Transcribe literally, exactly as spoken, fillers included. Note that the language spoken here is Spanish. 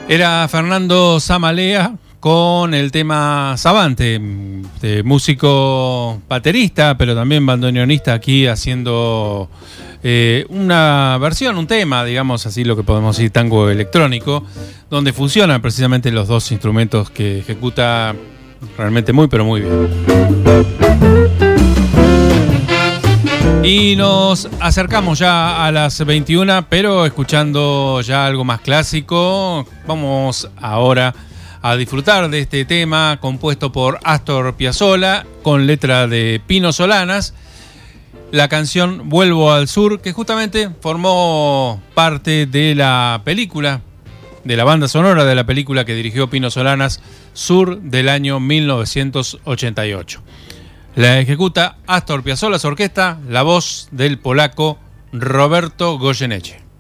Era Fernando Zamalea con el tema Savante, de músico baterista, pero también bandoneonista aquí haciendo eh, una versión, un tema, digamos así lo que podemos decir, tango electrónico, donde fusionan precisamente los dos instrumentos que ejecuta realmente muy, pero muy bien. Y nos acercamos ya a las veintiuna, pero escuchando ya algo más clásico. Vamos ahora a disfrutar de este tema compuesto por Astor Piazzolla con letra de Pino Solanas. La canción Vuelvo al Sur, que justamente formó parte de la película, de la banda sonora de la película que dirigió Pino Solanas, Sur, del año mil novecientos ochenta y ocho. La ejecuta Astor Piazzolla, su orquesta, la voz del polaco Roberto Goyeneche.